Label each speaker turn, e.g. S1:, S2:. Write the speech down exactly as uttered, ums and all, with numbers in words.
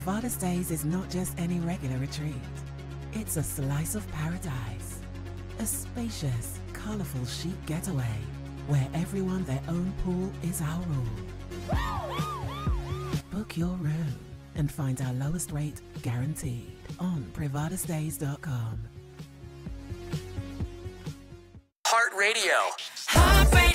S1: Privada Stays is not just any regular retreat. It's a slice of paradise. A spacious, colourful chic getaway where everyone their own pool is our rule. Book your room and find our lowest rate guaranteed on privada stays dot com.
S2: Heart Radio.